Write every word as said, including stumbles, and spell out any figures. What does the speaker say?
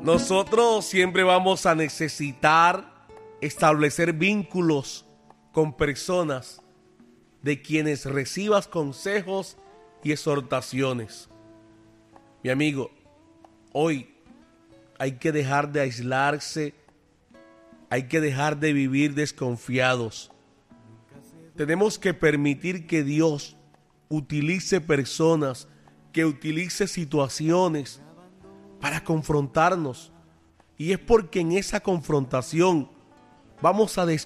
Nosotros siempre vamos a necesitar establecer vínculos con personas de quienes recibas consejos y exhortaciones. Mi amigo, hoy hay que dejar de aislarse, hay que dejar de vivir desconfiados. Tenemos que permitir que Dios utilice personas, que utilice situaciones para confrontarnos. Y es porque en esa confrontación vamos a descubrir